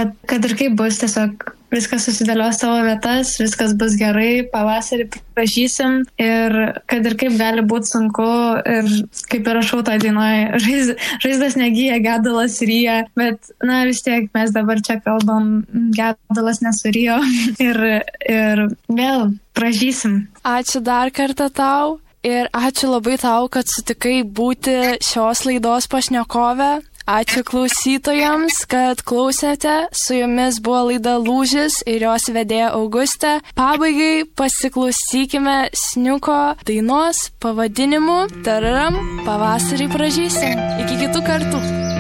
kad ir kaip bus, tiesiog viskas susidėlios savo vietas, viskas bus gerai, pavasarį prašysim ir kad ir kaip gali būti sunku ir kaip ir rašau tą dainoje, žaizdas negyja, gedulas ryja, bet vis tiek mes dabar čia kalbam, gedulas nesurijo ir vėl prašysim. Ačiū dar kartą tau ir ačiū labai tau, kad sutikai būti šios laidos pašnekovė. Ačiū klausytojams, kad klausėte. Su jumis buvo laida Lūžis ir jos vedėja Augustė. Pabaigai pasiklausykime Sniuko dainos pavadinimu Tararam, pavasarį pražysim. Iki kitų kartų.